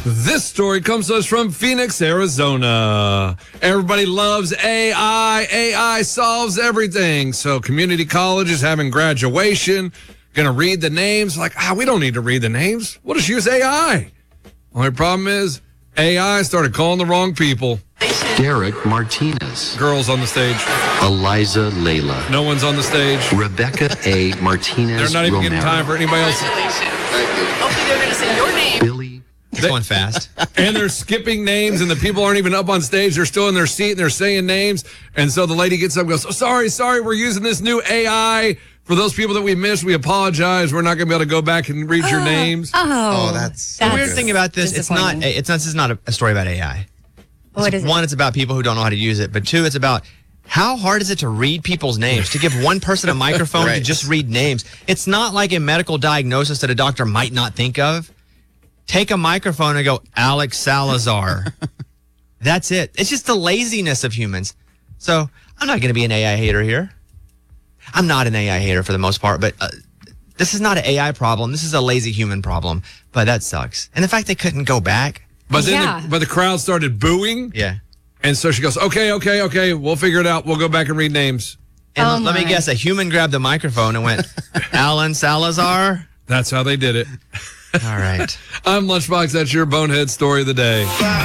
This story comes to us from Phoenix, Arizona. Everybody loves AI. AI solves everything. So community college is having graduation. Going to read the names. Like, we don't need to read the names. We'll just use AI. Only problem is AI started calling the wrong people. Derek Martinez. Girls on the stage. Eliza Layla. No one's on the stage. Rebecca A. Martinez. They're not even getting time for anybody else. Hopefully they're going to say your name. Billy. It's going fast. And they're skipping names, and the people aren't even up on stage. They're still in their seat, and they're saying names. And so the lady gets up and goes, oh, sorry, we're using this new AI. For those people that we missed, we apologize. We're not going to be able to go back and read your names. That's the weird thing about this. This is not a story about AI. What is it? One, it's about people who don't know how to use it. But two, it's about how hard is it to read people's names, to give one person a microphone to just read names. It's not like a medical diagnosis that a doctor might not think of. Take a microphone and go, Alex Salazar. That's it. It's just the laziness of humans. So I'm not going to be an AI hater here. I'm not an AI hater for the most part, but this is not an AI problem. This is a lazy human problem. But that sucks. And the fact they couldn't go back. But then the crowd started booing. Yeah. And so she goes, okay. We'll figure it out. We'll go back and read names. And let me guess, a human grabbed the microphone and went, Alan Salazar? That's how they did it. All right. I'm Lunchbox. That's your bonehead story of the day.